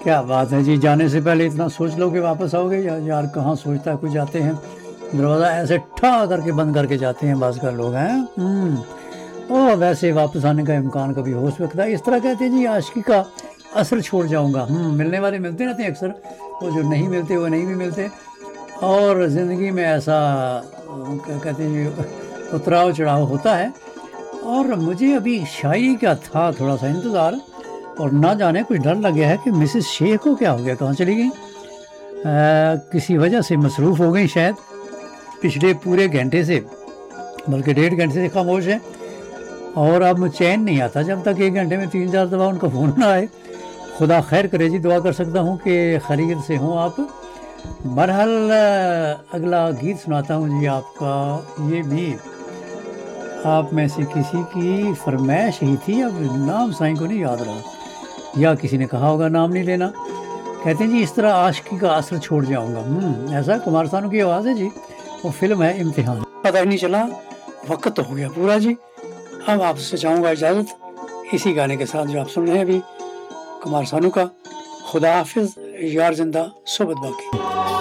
क्या बात है जी, जाने से पहले इतना सोच लो कि वापस आओगे? यार कहाँ सोचता है, कुछ जाते हैं दरवाज़ा ऐसे ठा करके बंद करके जाते हैं बाज़ कर लोग हैं। ओ वैसे वापस आने का इम्कान कभी हो सकता है। इस तरह कहते हैं जी आशिकी का असर छोड़ जाऊंगा। मिलने वाले मिलते रहते हैं अक्सर, वो जो नहीं मिलते वो नहीं भी मिलते। और ज़िंदगी में ऐसा क्या कहते हैं जी, उतराव चढ़ाव होता है। और मुझे अभी शायरी का था थोड़ा सा इंतज़ार, और ना जाने कुछ डर लग गया है कि मिसेस शेख को क्या हो गया, कहाँ चली गई। किसी वजह से मसरूफ़ हो गई शायद, पिछले पूरे घंटे से, बल्कि 1.5 घंटे से खामोश है। और अब चैन नहीं आता जब तक 1 घंटे में 3-4 दफ़ा उनका फ़ोन ना आए। खुदा खैर करे जी, दुआ कर सकता हूँ कि खैरियत से हों आप। बहरहाल अगला गीत सुनाता हूँ जी आपका, ये भी आप में से किसी की फरमाइश ही थी, अब नाम साईं को नहीं याद रहा, या किसी ने कहा होगा नाम नहीं लेना। कहते हैं जी इस तरह आशिकी का असर छोड़ जाऊंगा। ऐसा कुमार सानू की आवाज़ है जी, वो फिल्म है इम्तिहान। पता ही नहीं चला, वक्त तो हो गया पूरा जी। अब आपसे चाहूँगा इजाज़त इसी गाने के साथ जो आप सुन रहे हैं अभी, कुमार सानू का। खुदा हाफिज़, यार जिंदा सोबत बाकी।